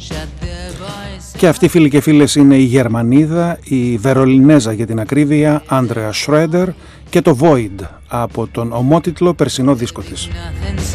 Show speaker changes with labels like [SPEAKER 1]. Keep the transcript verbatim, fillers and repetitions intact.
[SPEAKER 1] Και αυτοί, φίλοι και φίλες, είναι η Γερμανίδα, η Βερολινέζα για την ακρίβεια, Άντρεα Σρέντερ, και το Void από τον ομότιτλο περσινό δίσκο της.